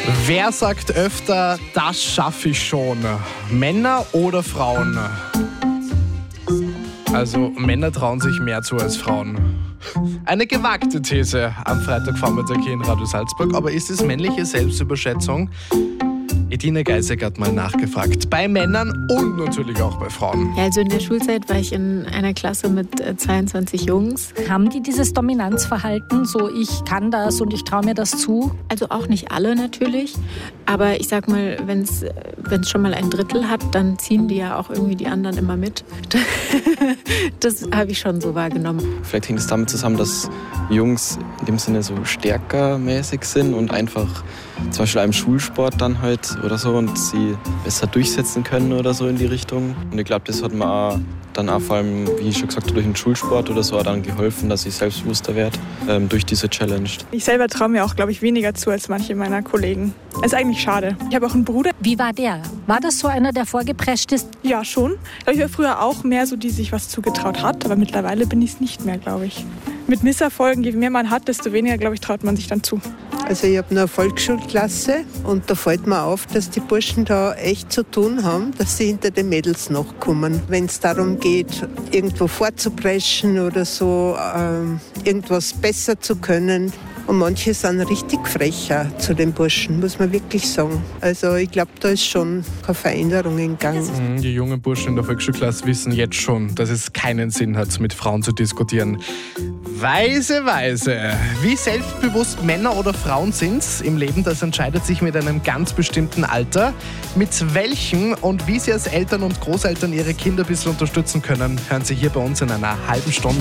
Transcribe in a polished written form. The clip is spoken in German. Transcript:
Wer sagt öfter, das schaffe ich schon? Männer oder Frauen? Also Männer trauen sich mehr zu als Frauen. Eine gewagte These am Freitagvormittag hier in Radio Salzburg. Aber ist es männliche Selbstüberschätzung? Edina Geisig hat mal nachgefragt. Bei Männern und natürlich auch bei Frauen. Ja, also in der Schulzeit war ich in einer Klasse mit 22 Jungs. Haben die dieses Dominanzverhalten, so ich kann das und ich traue mir das zu? Also auch nicht alle natürlich. Aber ich sag mal, wenn es schon mal ein Drittel hat, dann ziehen die ja auch irgendwie die anderen immer mit. Das habe ich schon so wahrgenommen. Vielleicht hängt es damit zusammen, dass Jungs in dem Sinne so stärkermäßig sind und einfach zum Beispiel einem Schulsport dann halt oder so und sie besser durchsetzen können oder so in die Richtung. Und ich glaube, das hat mir auch dann auch vor allem, wie ich schon gesagt habe, durch den Schulsport oder so auch dann geholfen, dass ich selbstbewusster werde durch diese Challenge. Ich selber traue mir auch, glaube ich, weniger zu als manche meiner Kollegen. Ist eigentlich schade. Ich habe auch einen Bruder. Wie war der? War das so einer, der vorgeprescht ist? Ja, schon. Ich war früher auch mehr so, die sich was zugetraut hat, aber mittlerweile bin ich es nicht mehr, glaube ich. Mit Misserfolgen, je mehr man hat, desto weniger, glaube ich, traut man sich dann zu. Also ich habe eine Volksschulklasse und da fällt mir auf, dass die Burschen da echt zu tun haben, dass sie hinter den Mädels nachkommen. Wenn es darum geht, irgendwo vorzupreschen oder so, irgendwas besser zu können. Und manche sind richtig frecher zu den Burschen, muss man wirklich sagen. Also ich glaube, da ist schon keine Veränderung in Gang. Die jungen Burschen in der Volksschulklasse wissen jetzt schon, dass es keinen Sinn hat, mit Frauen zu diskutieren. Weise. Wie selbstbewusst Männer oder Frauen sind im Leben, das entscheidet sich mit einem ganz bestimmten Alter. Mit welchen und wie sie als Eltern und Großeltern ihre Kinder ein bisschen unterstützen können, hören Sie hier bei uns in einer halben Stunde.